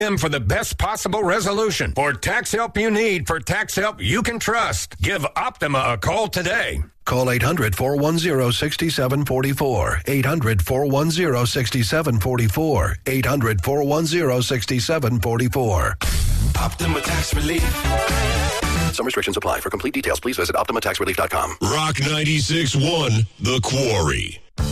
For the best possible resolution. For tax help you need, for tax help you can trust. Give Optima a call today. Call 800-410-6744. 800-410-6744. 800-410-6744. Optima Tax Relief. Some restrictions apply. For complete details, please visit OptimaTaxRelief.com. Rock 96.1, The Quarry.